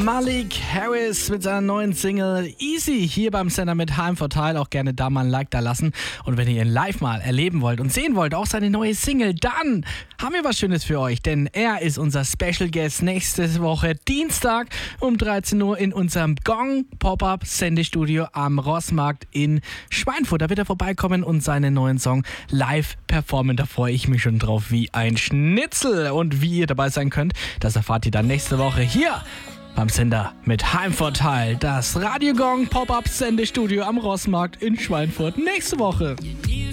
Malik Harris mit seiner neuen Single Easy hier beim Sender mit HM4Teil. Auch gerne da mal ein Like da lassen. Und wenn ihr ihn live mal erleben wollt und sehen wollt, auch seine neue Single, dann haben wir was Schönes für euch. Denn er ist unser Special Guest nächste Woche Dienstag um 13 Uhr in unserem Gong Pop-Up Sendestudio am Rossmarkt in Schweinfurt. Da wird er vorbeikommen und seinen neuen Song live performen. Da freue ich mich schon drauf wie ein Schnitzel. Und wie ihr dabei sein könnt, das erfahrt ihr dann nächste Woche hier beim Sender mit HM4Teil. Das Radio Gong Pop-Up Sendestudio am Rossmarkt in Schweinfurt nächste Woche.